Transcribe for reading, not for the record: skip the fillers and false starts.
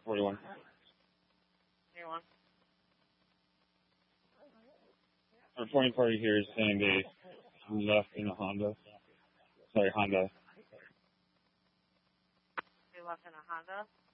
41. 41. A reporting party here is saying they left in a Honda. Sorry, Honda. They left in a Honda?